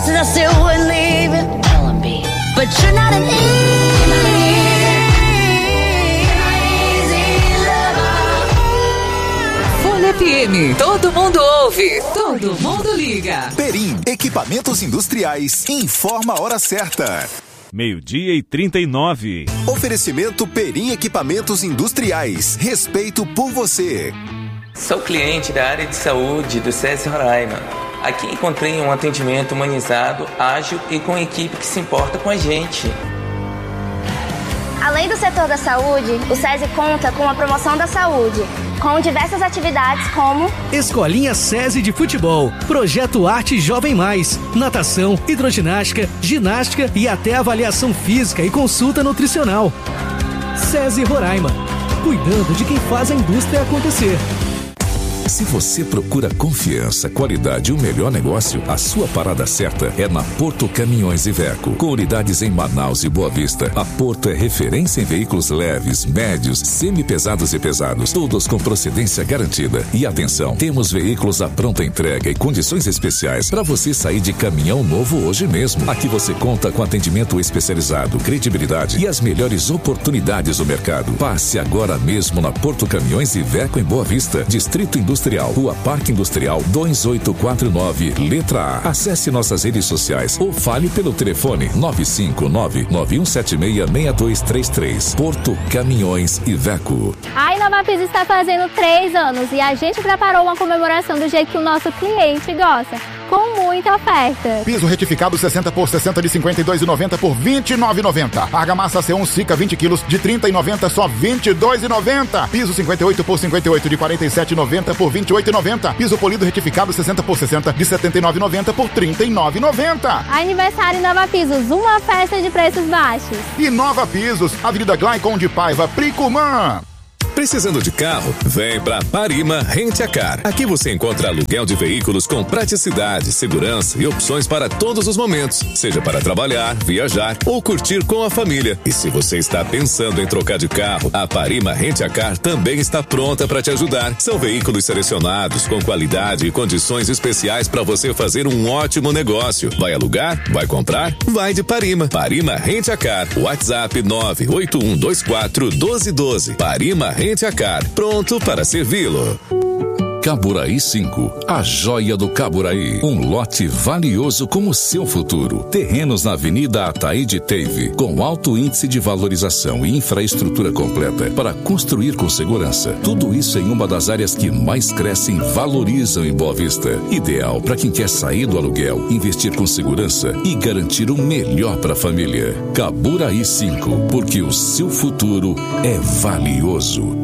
said I still wouldn't leave you. L&B. But you're not an FM, todo mundo ouve, todo mundo liga. Perim, equipamentos industriais, informa a hora certa. 12:39. Oferecimento Perim Equipamentos Industriais, respeito por você. Sou cliente da área de saúde do SESI Roraima. Aqui encontrei um atendimento humanizado, ágil e com equipe que se importa com a gente. Além do setor da saúde, o SESI conta com a promoção da saúde, com diversas atividades como Escolinha SESI de Futebol, Projeto Arte Jovem Mais, natação, hidroginástica, ginástica e até avaliação física e consulta nutricional. SESI Roraima, cuidando de quem faz a indústria acontecer. Se você procura confiança, qualidade e o melhor negócio, a sua parada certa é na Porto Caminhões Iveco. Com unidades em Manaus e Boa Vista, a Porto é referência em veículos leves, médios, semi-pesados e pesados, todos com procedência garantida. E atenção, temos veículos à pronta entrega e condições especiais para você sair de caminhão novo hoje mesmo. Aqui você conta com atendimento especializado, credibilidade e as melhores oportunidades do mercado. Passe agora mesmo na Porto Caminhões Iveco em Boa Vista, Distrito Industrial, Rua Parque Industrial 2849, letra A. Acesse nossas redes sociais ou fale pelo telefone 959-9176-6233. Porto Caminhões Iveco. A Inovapis está fazendo 3 anos e a gente preparou uma comemoração do jeito que o nosso cliente gosta, com muita oferta. Piso retificado 60 por 60 de 52,90 por 29,90. Argamassa C1 Sica 20 quilos de 30,90 só 22,90. Piso 58 por 58 de 47,90 por 28,90. Piso polido retificado 60 por 60 de 79,90 por 39,90. Aniversário Nova Pisos, uma festa de preços baixos. E Nova Pisos, Avenida Glaicon de Paiva, Pricumã. Precisando de carro? Vem pra Parima Rent a Car. Aqui você encontra aluguel de veículos com praticidade, segurança e opções para todos os momentos. Seja para trabalhar, viajar ou curtir com a família. E se você está pensando em trocar de carro, a Parima Rent a Car também está pronta para te ajudar. São veículos selecionados com qualidade e condições especiais para você fazer um ótimo negócio. Vai alugar? Vai comprar? Vai de Parima. Parima Rent a Car. WhatsApp 981241212. Parima Rent a Car, pronto para servi-lo. Caburaí 5, a joia do Caburaí. Um lote valioso como seu futuro. Terrenos na Avenida Ataíde Teve, com alto índice de valorização e infraestrutura completa para construir com segurança. Tudo isso em uma das áreas que mais crescem e valorizam em Boa Vista. Ideal para quem quer sair do aluguel, investir com segurança e garantir o melhor para a família. Caburaí 5, porque o seu futuro é valioso.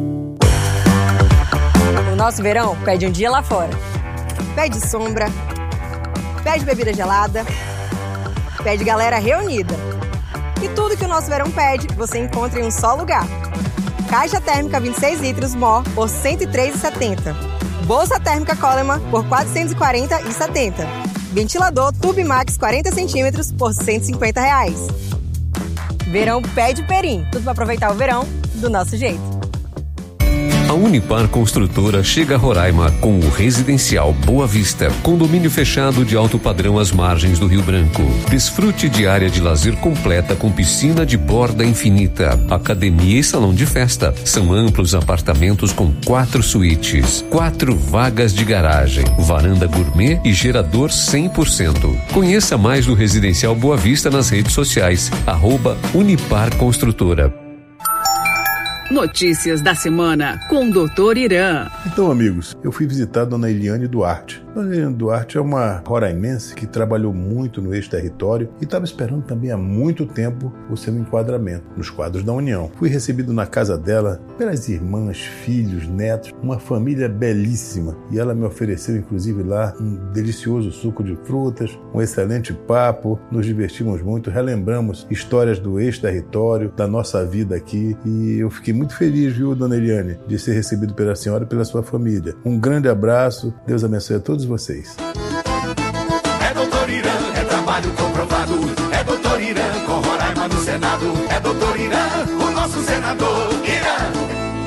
O nosso verão pede um dia lá fora. Pede sombra, pede bebida gelada, pede galera reunida. E tudo que o nosso verão pede, você encontra em um só lugar. Caixa térmica 26 litros Mó por R$ 103,70. Bolsa térmica Coleman por R$ 440,70. Ventilador Turbimax 40 centímetros por R$ 150. Verão pede Perim. Tudo para aproveitar o verão do nosso jeito. A Unipar Construtora chega a Roraima com o Residencial Boa Vista, condomínio fechado de alto padrão às margens do Rio Branco. Desfrute de área de lazer completa com piscina de borda infinita, academia e salão de festa. São amplos apartamentos com 4 suítes, 4 vagas de garagem, varanda gourmet e gerador 100%. Conheça mais do Residencial Boa Vista nas redes sociais, @Unipar Construtora. Notícias da semana com o Dr. Irã. Então, amigos, eu fui visitar a Dona Eliane Duarte. Dona Eliane Duarte é uma roraimense que trabalhou muito no ex-território e estava esperando também há muito tempo o seu enquadramento nos quadros da União. Fui recebido na casa dela pelas irmãs, filhos, netos, uma família belíssima. E ela me ofereceu, inclusive, lá um delicioso suco de frutas, um excelente papo. Nos divertimos muito, relembramos histórias do ex-território, da nossa vida aqui. E eu fiquei muito feliz, viu, Dona Eliane, de ser recebido pela senhora e pela sua família. Um grande abraço, Deus abençoe a todos vocês. É Doutor Irã, é trabalho comprovado. É Doutor Irã, com Roraima no Senado. É Doutor Irã, o nosso senador. Irã.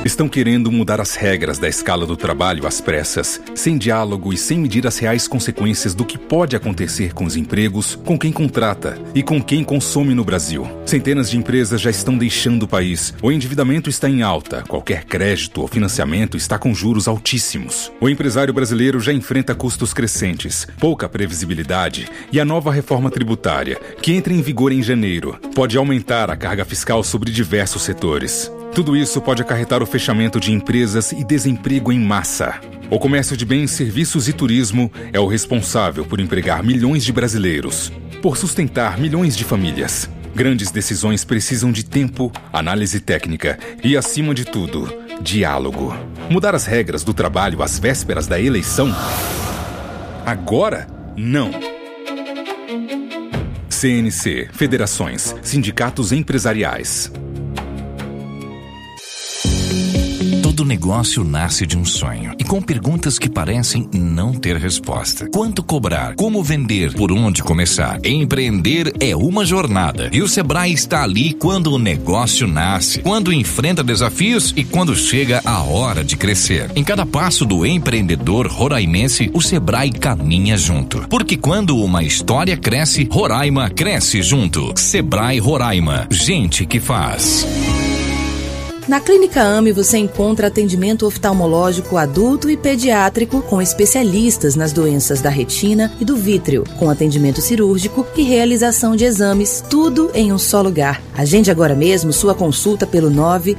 Estão querendo mudar as regras da escala do trabalho às pressas, sem diálogo e sem medir as reais consequências do que pode acontecer com os empregos, com quem contrata e com quem consome no Brasil. Centenas de empresas já estão deixando o país. O endividamento está em alta. Qualquer crédito ou financiamento está com juros altíssimos. O empresário brasileiro já enfrenta custos crescentes, pouca previsibilidade e a nova reforma tributária, que entra em vigor em janeiro, pode aumentar a carga fiscal sobre diversos setores. Tudo isso pode acarretar o fechamento de empresas e desemprego em massa. O comércio de bens, serviços e turismo é o responsável por empregar milhões de brasileiros, por sustentar milhões de famílias. Grandes decisões precisam de tempo, análise técnica e, acima de tudo, diálogo. Mudar as regras do trabalho às vésperas da eleição? Agora, não. CNC, federações, sindicatos empresariais. Todo negócio nasce de um sonho e com perguntas que parecem não ter resposta. Quanto cobrar? Como vender? Por onde começar? Empreender é uma jornada e o Sebrae está ali quando o negócio nasce, quando enfrenta desafios e quando chega a hora de crescer. Em cada passo do empreendedor roraimense, o Sebrae caminha junto. Porque quando uma história cresce, Roraima cresce junto. Sebrae Roraima. Gente que faz. Na Clínica AME você encontra atendimento oftalmológico adulto e pediátrico com especialistas nas doenças da retina e do vítreo, com atendimento cirúrgico e realização de exames, tudo em um só lugar. Agende agora mesmo sua consulta pelo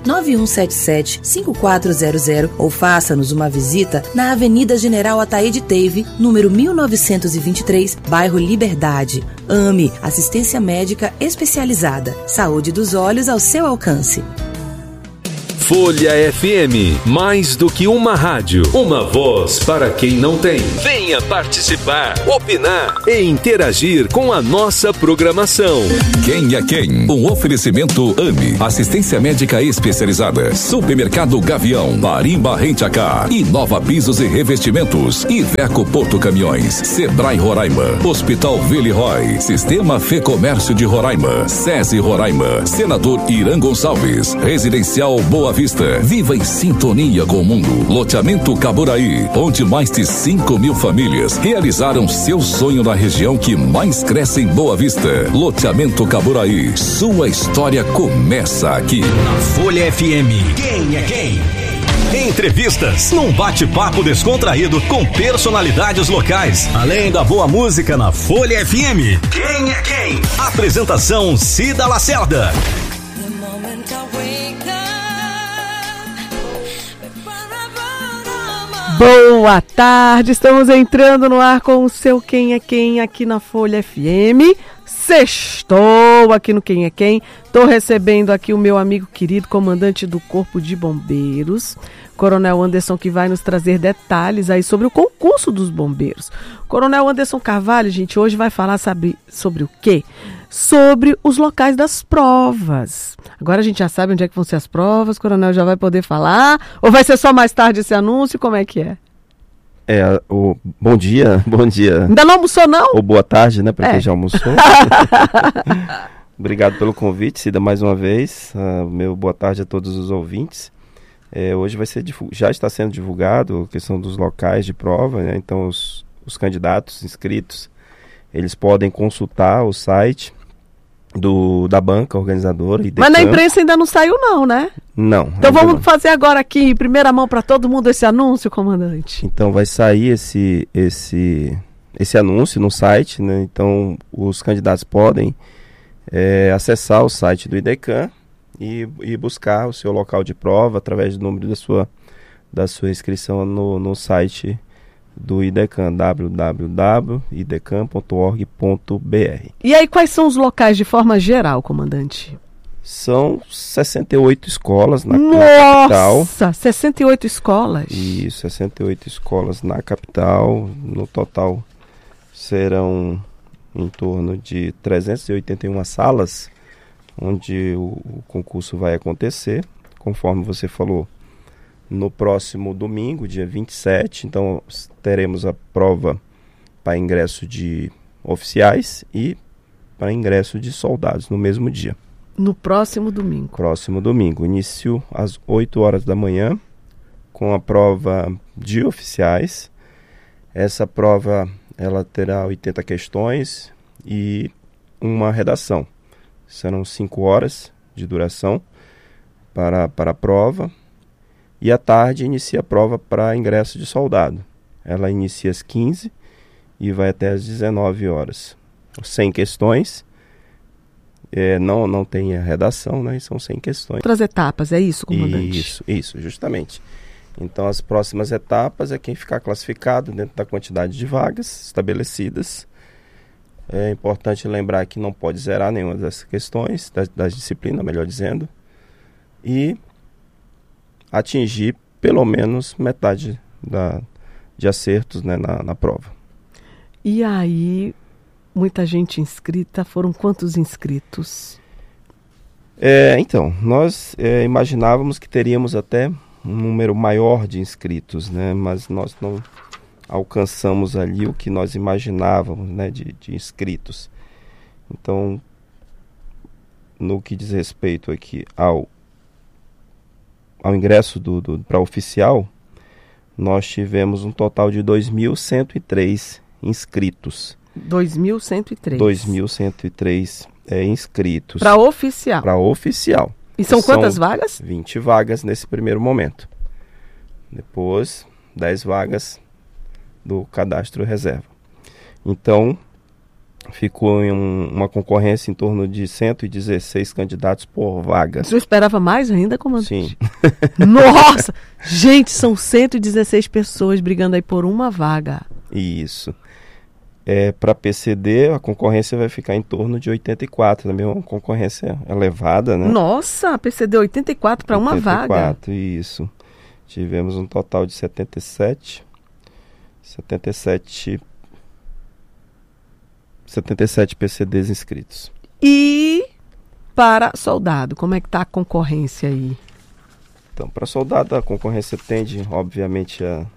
99177-5400 ou faça-nos uma visita na Avenida General Ataíde Teive, número 1923, bairro Liberdade. AME, assistência médica especializada. Saúde dos olhos ao seu alcance. Folha FM, mais do que uma rádio, uma voz para quem não tem. Venha participar, opinar e interagir com a nossa programação. Quem é quem? Um oferecimento AME, assistência médica especializada, Supermercado Gavião, Parimba Rent-A-Car, Inova Pisos e Revestimentos, Iveco Porto Caminhões, Sebrae Roraima, Hospital Villeroy, Sistema Fê Comércio de Roraima, SESI Roraima, Senador Irã Gonçalves, Residencial Boa Vista, viva em sintonia com o mundo. Loteamento Caburaí, onde mais de 5.000 famílias realizaram seu sonho na região que mais cresce em Boa Vista. Loteamento Caburaí, sua história começa aqui. Na Folha FM, quem é quem? Entrevistas num bate-papo descontraído com personalidades locais. Além da boa música na Folha FM. Quem é quem? Apresentação Cida Lacerda. Boa tarde, estamos entrando no ar com o seu Quem é Quem aqui na Folha FM. Sextou aqui no Quem é Quem. Estou recebendo aqui o meu amigo querido, comandante do Corpo de Bombeiros, Coronel Anderson, que vai nos trazer detalhes aí sobre o concurso dos bombeiros. Coronel Anderson Carvalho, gente, hoje vai falar sobre o quê? Sobre os locais das provas. Agora a gente já sabe onde é que vão ser as provas, o Coronel já vai poder falar, ou vai ser só mais tarde esse anúncio, como é que é? Bom dia. Ainda não almoçou, não? Ou boa tarde, né, para quem já almoçou. Obrigado pelo convite, Cida, mais uma vez. Meu boa tarde a todos os ouvintes. Hoje vai ser já está sendo divulgado a questão dos locais de prova, né? Então os candidatos inscritos, eles podem consultar o site da banca organizadora. Mas na imprensa ainda não saiu não, né? Não. Então vamos fazer agora aqui em primeira mão para todo mundo esse anúncio, comandante. Então vai sair esse anúncio no site, né? Então os candidatos podem acessar o site do IDECAM e buscar o seu local de prova através do número da sua inscrição no site do IDECAM, www.idecam.org.br. E aí, quais são os locais de forma geral, comandante? São 68 escolas na capital. Nossa, 68 escolas? Isso, 68 escolas na capital. No total serão em torno de 381 salas onde o concurso vai acontecer, conforme você falou. No próximo domingo, dia 27, então teremos a prova para ingresso de oficiais e para ingresso de soldados no mesmo dia. No próximo domingo. Próximo domingo. Início às 8 horas da manhã, com a prova de oficiais. Essa prova ela terá 80 questões e uma redação. Serão 5 horas de duração para a prova. E à tarde inicia a prova para ingresso de soldado. Ela inicia às 15 e vai até às 19 horas. 100 questões. Não tem a redação, né? São 100 questões. Outras etapas, é isso, comandante? Isso, justamente. Então, as próximas etapas é quem ficar classificado dentro da quantidade de vagas estabelecidas. É importante lembrar que não pode zerar nenhuma dessas questões, das disciplinas, melhor dizendo, e atingir pelo menos metade de acertos, né, na prova. E aí, muita gente inscrita, foram quantos inscritos? Então, nós imaginávamos que teríamos até um número maior de inscritos, né, mas nós não alcançamos ali o que nós imaginávamos, né, de inscritos. Então, no que diz respeito aqui ao ingresso para oficial, nós tivemos um total de 2.103 inscritos. 2.103. 2.103 inscritos. Para oficial? Para oficial. E são quantas vagas? 20 vagas nesse primeiro momento. Depois, 10 vagas do cadastro reserva. Então, ficou em uma concorrência em torno de 116 candidatos por vaga. O senhor esperava mais ainda, comandante? Sim. Nossa! Gente, são 116 pessoas brigando aí por uma vaga. Isso. Para PCD, a concorrência vai ficar em torno de 84. Também é uma concorrência elevada, né? Nossa, PCD 84 para uma vaga. 84, isso. Tivemos um total de 77 PCDs inscritos. E para soldado, como é que está a concorrência aí? Então, para soldado, a concorrência tende, obviamente,